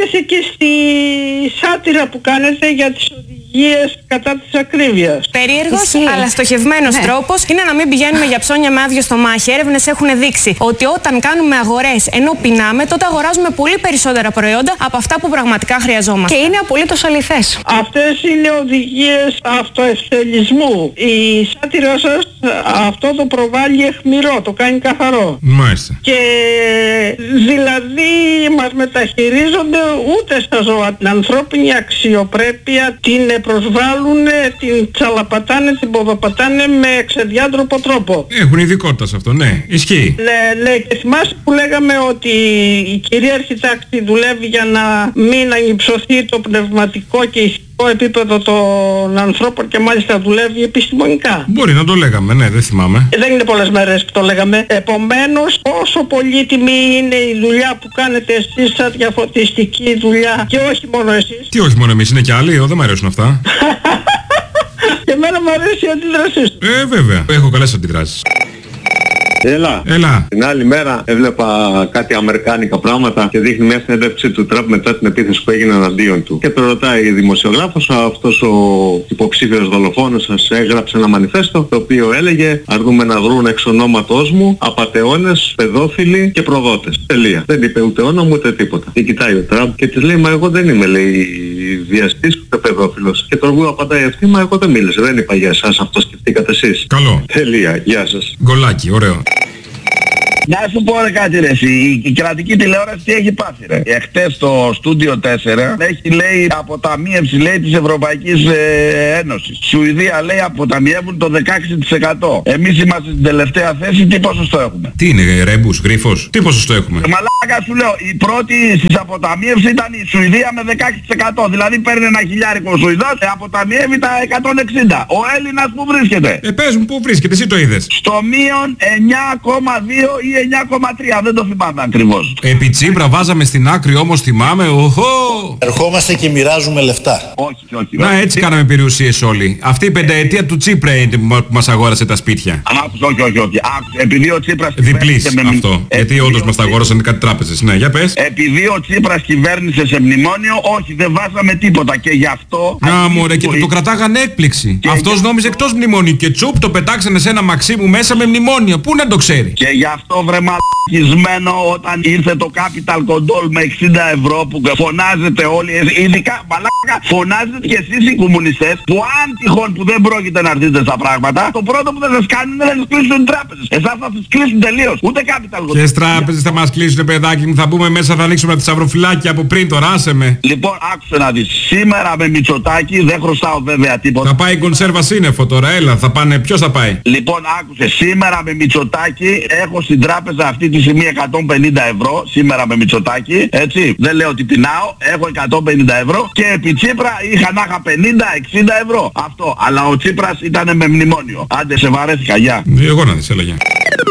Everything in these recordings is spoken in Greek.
αρέσει και στη σάτυρα που κάνετε για τις οδηγίες κατά της ακρίβειας. Περίεργος αλλά στοχευμένος τρόπος είναι να μην πηγαίνουμε για ψώνια με άδειο στομάχι. Έρευνες έχουν δείξει ότι όταν κάνουμε αγορές ενώ πεινάμε, τότε αγοράζουμε πολύ περισσότερα προϊόντα από αυτά που πραγματικά χρειαζόμαστε. Και είναι απολύτως αληθές. Αυτές είναι οδηγίες αυτοευθελισμού. Η σάτυρα σας αυτό το προβάλλει αιχμηρό, το κάνει καθαρό. Μάλιστα. Και δηλαδή μας μεταχειρίζονται ούτε στα ζώα. Την ανθρώπινη αξιοπρέπεια την προσβάλλουν, την τσαλαπατάνε, την ποδοπατάνε με ξεδιάντροπο τρόπο. Έχουν ειδικότητα σε αυτό, ναι. Ισχύει. Ναι, και θυμάσαι που λέγαμε ότι η κυρίαρχη τάξη δουλεύει για να μην ανυψωθεί το πνευματικό και ηθικό επίπεδο των ανθρώπων και μάλιστα δουλεύει επιστημονικά. Μπορεί να το λέγαμε, ναι, δεν θυμάμαι. Δεν είναι πολλές μέρες που το λέγαμε. Επομένως, όσο πολύτιμη είναι η δουλειά που κάνετε εσείς σαν διαφωτιστική δουλειά και όχι μόνο εσείς. Τι όχι μόνο εμείς, είναι και άλλοι, δεν μου αρέσουν αυτά. Και εμένα μου αρέσει η αντίδρασή του. Βέβαια. Έχω καλές αντιδράσεις. Έλα. Την άλλη μέρα έβλεπα κάτι αμερικάνικα πράγματα και δείχνει μια συνέντευξη του Τραμπ μετά την επίθεση που έγινε εναντίον του. Και το ρωτάει η δημοσιογράφος, αυτός ο υποψήφιος δολοφόνος σας έγραψε ένα μανιφέστο το οποίο έλεγε αρνούμε να βρουν εξ ονόματός μου απατεώνες, παιδόφιλοι και προδότες. Τελεία. Δεν είπε ούτε όνομα ούτε τίποτα. Και κοιτάει ο Τραμπ και της λέει μα εγώ δεν είμαι λέει βιαστής ούτε παιδόφιλος. Και τον Βου απαντάει αυτή μα εγώ δεν μίλησα. Δεν είπα για εσάς, αυτό σκεφτήκατε εσείς. Καλό. Τελεία. Γεια σας. Γκολάκι, ωραίο. Να σου πω ρε κάτι ρε εσύ, η κρατική τηλεόραση τι έχει πάθει ρε. Εχθές στο Studio 4 έχει λέει αποταμίευση λέει της Ευρωπαϊκής Ένωσης. Σουηδία λέει αποταμιεύουν το 16%. Εμείς είμαστε στην τελευταία θέση, τι ποσοστό έχουμε? Τι είναι ρέμπους, γρίφος, τι ποσοστό έχουμε? Μαλάκα σου λέω, η πρώτη στις αποταμίευση ήταν η Σουηδία με 16%. Δηλαδή παίρνει ένα χιλιάρικο ο Σουηδός, αποταμιεύει τα 160. Ο Έλληνας που βρίσκεται? Πες μου που βρίσκεται, εσύ το είδες? Στο μείον 9,2 ή 9,3, δεν το θυμάμαι ακριβώς. Επί Τσίπρα βάζαμε στην άκρη όμως θυμάμαι, Ερχόμαστε και μοιράζουμε λεφτά. Όχι. Να έτσι κάναμε περιουσίες όλοι. Αυτή η πενταετία του Τσίπρα είναι που μας αγόρασε τα σπίτια. Όχι. Επειδή ο Τσίπρας διπλής αυτό. Γιατί όντως μας τα αγόρασαν κάτι τράπεζες. Ναι, για πες. Επειδή ο Τσίπρας κυβέρνησε σε μνημόνιο, όχι δεν βάζαμε τίποτα και γι' αυτό... Να μωρέ και το κρατάγανε έκπληξη. Αυτός νόμιζε εκτός μνημόνιου και τσουπ το πετάξανε σε ένα Μαξίμου μέσα με μνημόνιο. Πού να το ξέρει? Και γι' αυτό βρε μαλακισμένο όταν ήρθε το Capital Control με 60 ευρώ που φωνάζετε όλοι, ειδικά μαλάκα φωνάζετε και εσείς οι κομμουνιστές που αν τυχόν που δεν πρόκειται να έρθετε στα πράγματα, το πρώτο που θα σας κάνουν είναι να σας κλείσουν οι τράπεζες. Εσάς θα σας κλείσουν τελείως, ούτε Capital Control. Ποιες τράπεζες θα μας κλείσουν παιδάκι μου, θα μπούμε μέσα, θα ανοίξουμε τις αυροφυλάκια από πριν, τώρα άσε με. Λοιπόν άκουσε να δεις, σήμερα με Μητσοτάκη δεν χρωστάω βέβαια τίποτα. Θα πάει η κονσέρβα σύννεφο τώρα, έλα, θα πάνε, ποιος θα πάει? Λοιπόν άκουσε, σήμερα με Μητσοτάκη έχω στην τράπεζα αυτή τη στιγμή 150 ευρώ, σήμερα με Μητσοτάκη, έτσι, δεν λέω ότι πεινάω, έχω 150 ευρώ και επί Τσίπρα είχα να είχα 50-60 ευρώ, αυτό, αλλά ο Τσίπρας ήταν με μνημόνιο. Άντε σε βαρέθηκα, γεια. Εγώ να δεις, έλα, γεια.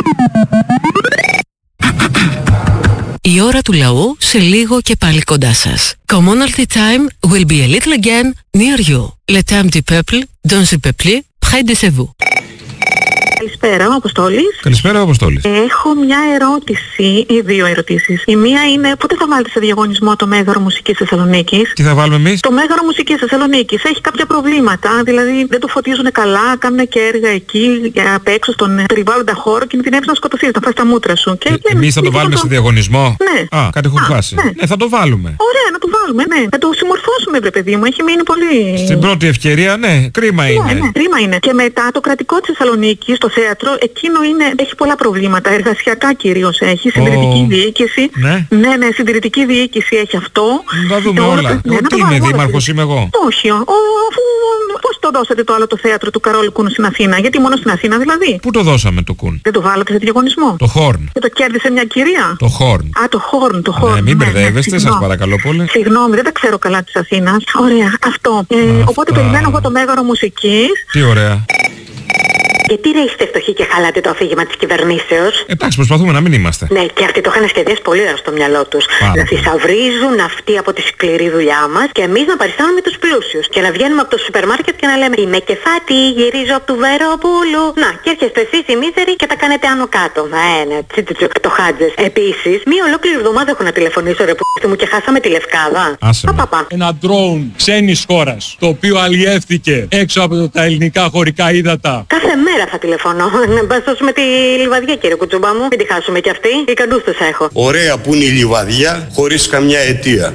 Η ώρα του λαού σε λίγο και πάλι κοντά σας. Commonalty time will be a little again near you. Le temps du peuple, dans le peuple, près de vous. Καλησπέρα, ο Αποστόλης. Καλησπέρα, Αποστόλης. Έχω μια ερώτηση, ή δύο ερωτήσεις. Η μία είναι πότε θα βάλετε σε διαγωνισμό το Μέγαρο Μουσικής Θεσσαλονίκης? Τι θα βάλουμε εμείς? Το Μέγαρο Μουσικής Θεσσαλονίκης έχει κάποια προβλήματα, δηλαδή δεν το φωτίζουν καλά, κάνουν και έργα εκεί απ' έξω στον περιβάλλοντα χώρο και κινδυνεύεις να σκοτωθείς, να φας τα μούτρα σου. Και εμείς θα το βάλουμε σε διαγωνισμό? Ναι. Κάτι έχουν χάσει. Ναι. Θα το βάλουμε. Ωραία, να το βάλουμε, ναι. Να το συμμορφώσουμε, βρε παιδί μου, έχει μείνει πολύ... Στην πρώτη ευκαιρία, ναι, κρίμα είναι. Ναι, κρίμα είναι. Και μετά το κρατικό της Θεσσαλονίκης, το θέατρο, εκείνο έχει πολλά προβλήματα. Εργασιακά κυρίως έχει, συντηρητική διοίκηση. Ναι, συντηρητική διοίκηση έχει αυτό. Να δούμε όλα. Τι είμαι, δήμαρχος είμαι εγώ? Όχι, αφού πώς το δώσατε το άλλο το θέατρο του Καρόλου Κούνου στην Αθήνα? Γιατί μόνο στην Αθήνα δηλαδή? Πού το δώσαμε το Κούν? Δεν το βάλατε σε διαγωνισμό? Το Χόρν. Και το κέρδισε μια κυρία? Το Χόρν. Το Χόρν. Ναι, μην μπερδεύεστε, σας παρακαλώ πολύ. Συγγνώμη, δεν τα ξέρω καλά της Αθήνας. Ωραία, αυτό. Οπότε περιμένω εγώ το Μέγαρο Μουσικής. Τι ωραία. Γιατί ρε είστε φτωχοί και χαλάτε το αφήγημα της κυβερνήσεως? Εντάξει, προσπαθούμε να μην είμαστε. Ναι, και αυτοί το είχαν σχεδιάσει πολύ ωραία στο μυαλό τους. Να θησαυρίζουν αυτοί από τη σκληρή δουλειά μας και εμείς να παριστάνουμε τους πλούσιους. Και να βγαίνουμε από το σούπερ μάρκετ και να λέμε είμαι κεφάτη, γυρίζω από του Βεροπούλου. Να, και έρχεστε εσείς οι μίζεροι και τα κάνετε άνω κάτω. Ναι, το χάτζες. Επίσης, μία ολόκληρη εβδομάδα έχω να τηλεφωνήσω ρε που μου και χάσαμε τη Λευκάδα. Ένα drone ξένης χώρας, το οποίο αλλιεύθηκε έξω από τα ελληνικά χωρικά ύδατα. Κάθε μέρα θα τηλεφωνώ. Να μας δώσουμε τη λιβαδιά κύριε κουτσούμπα μου. Μην τη χάσουμε κι αυτή. Ικανούς τους έχω. Ωραία που είναι η λιβαδιά χωρίς καμιά αιτία.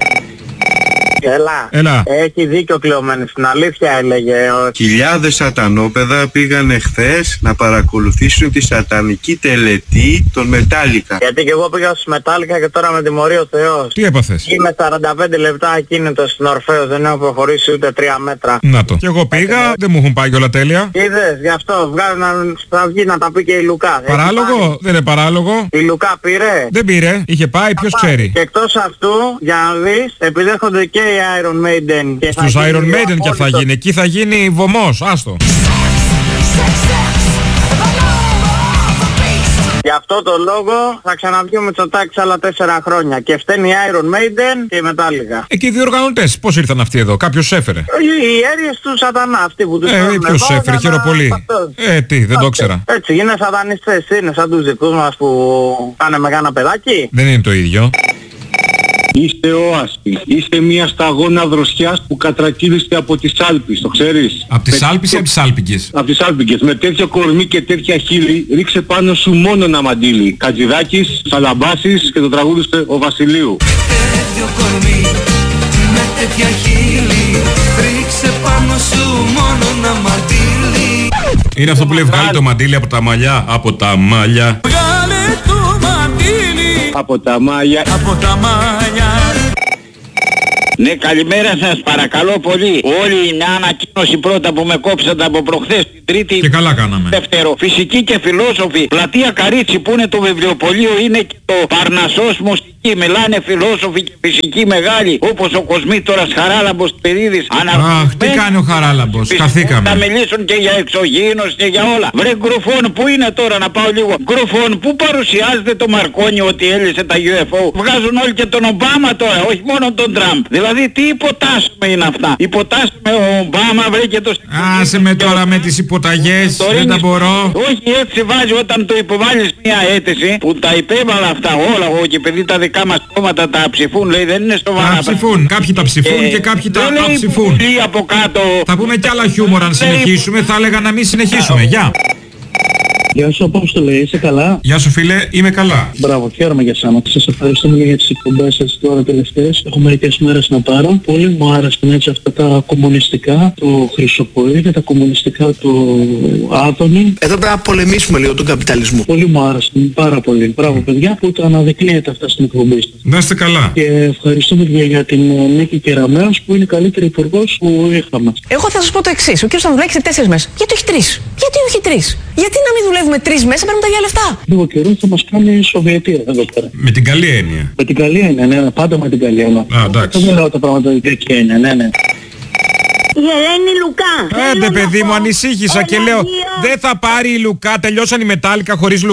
Έλα. Έχει δίκιο κλεωμένος, την αλήθεια έλεγε. Χιλιάδες σατανόπεδα πήγαν χθες να παρακολουθήσουν τη σατανική τελετή των Μετάλλικα. Γιατί και εγώ πήγα στους Μετάλλικα και τώρα με τιμωρεί ο Θεός. Τι έπαθες? Είμαι 45 λεπτά ακίνητος στην Ορφέως, δεν έχω προχωρήσει ούτε 3 μέτρα. Να το. Και εγώ πήγα, δεν μου έχουν πάει όλα τέλεια. Είδες, γι' αυτό θα βγει να τα πει και η Λουκά. Παράλογο, δεν είναι παράλογο. Η Λουκά πήρε. Δεν πήρε, είχε πάει, ποιος ξέρει. Και εκτός αυτού, για να δεις, επειδή έρχονται και οι Iron Maiden. Στους Iron Maiden και θα γίνει, εκεί θα γίνει βωμός, άστο. Γι' αυτό το λόγο θα ξαναβγεί ο Μητσοτάκης άλλα 4 χρόνια. Και φταίνει η Iron Maiden και η Metallica. Και οι διοργανωτές, πώς ήρθαν αυτοί εδώ, κάποιος έφερε? Οι αίριες του σατανά, αυτοί που τους φέρνουν. Ποιος έφερε, χαιροπολί. Τι, δεν το ήξερα. Έτσι, είναι σατανιστές, είναι σαν τους δικούς μας που πάνε με κάνα παιδάκι. Δεν είναι το ίδιο. Είστε όασποι. Είστε μια σταγόνα δροσιάς που κατρακύλιστε από τις Άλπεις, το ξέρεις? Από τις Άλπεις ή από τις Άλπικες? Από τις Άλπικες. Με τέτοιο κορμί και τέτοια χείλη ρίξε πάνω σου μόνο ένα μαντίλι. Κατζηδάκης, Σαλαμπάσης και το τραγούδισε ο Βασιλείου. Τέτοιο κορμί, με τέτοια χείλη, ρίξε πάνω σου μόνο ένα μαντίλι. Είναι αυτό που λέει βγάλε το μαντίλι από τα μαλλιά. Από τα μαλλιά. Βγάλε το μαντίλι από τα μαλλιά. Από τα μαλλιά. Ναι, καλημέρα σας, παρακαλώ πολύ. Όλη η ανακοίνωση πρώτα που με κόψατε από προχθές, την Τρίτη. Και καλά κάναμε. Δεύτερο, φυσική και φιλόσοφοι. Πλατεία Καρίτσι που είναι το βιβλιοπωλείο, είναι και το Παρνασσός Μουσική. Μιλάνε φιλόσοφοι και φυσικοί μεγάλοι, όπως ο Κοσμήτωρας Χαράλαμπος Περίδης. Αχ, τι κάνει ο Χαράλαμπος, καθήκαμε. Θα μιλήσουν και για εξωγήινος και για όλα. Βρε Γκρουφών, πού είναι τώρα να πάω λίγο? Γκρουφών, πού παρουσιάζεται το Μαρκόνι ότι έλυσε τα UFO? Βγάζουν όλοι και τον Ομπάμα τώρα, όχι μόνο τον Τραμπ. Δηλαδή τι υποτάσσουμε είναι αυτά? Υποτάσσουμε ο Ομπάμα, βρε και το... Άσε με τώρα με τις υποταγές, δεν τα μπορώ. Όχι, έτσι βάζει όταν το υποβάλλεις μια αίτηση που τα υπέβαλα αυτά όλα εγώ και επειδή τα δικά μας κόμματα τα ψηφούν, λέει δεν είναι σοβαρά. Τα ψηφούν, κάποιοι τα ψηφούν και κάποιοι τα αψηφούν. Από κάτω. Θα πούμε κι άλλα χιούμορ αν συνεχίσουμε, θα έλεγα να μην συνεχίσουμε. Γεια. Γεια σου, Απόστολε, είσαι καλά? Γεια σου φίλε, είμαι καλά. Μπράβο, χαίρομαι για σένα. Σας ευχαριστούμε για τις εκπομπές σας τώρα τελευταίες. Έχω μερικές μέρες να πάρω. Πολύ μου άρεσαν έτσι αυτά τα κομμουνιστικά του Χρυσοπολή και τα κομμουνιστικά του Άδωνη. Εδώ πρέπει να πολεμήσουμε λίγο τον καπιταλισμό. Πολύ μου άρεσαν, πάρα πολύ. Μπράβο παιδιά που τα αναδεικνύετε αυτά στην εκπομπή σας. Να είστε καλά. Και ευχαριστούμε για την Νίκη Κεραμέως που είναι η καλύτερη υπουργός που είχαμε. Εγώ θα σας πω το εξής. Ο κ. Σταυρουδάκης σε 4 μέses. Γιατί όχι 3? Γιατί όχι 3? Γιατί να μην δουλεύουμε 3 μέσα, παίρνουμε τα ίδια λεφτά? Λίγο καιρό θα μας κάνει η Σοβιετία εδώ πέρα. Με την καλή έννοια. Με την καλή έννοια, ναι, πάντα με την καλή έννοια. Δεν λέω τα πράγματα με την κακή έννοια, ναι. Η Ελένη Λουκά. Άντε παιδί μου, ανησύχησα και λέω δεν θα πάρει η Λουκά, τελειώσαν οι Μετάλλικα χωρίς Λουκά.